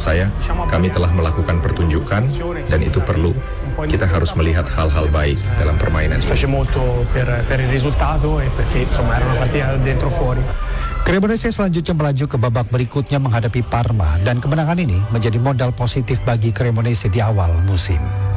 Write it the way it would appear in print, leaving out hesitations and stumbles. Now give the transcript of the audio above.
saya, kami telah melakukan pertunjukan dan itu perlu. Kita harus melihat hal-hal baik dalam permainan. Cremonese selanjutnya melaju ke babak berikutnya menghadapi Parma dan kemenangan ini menjadi modal positif bagi Cremonese di awal musim.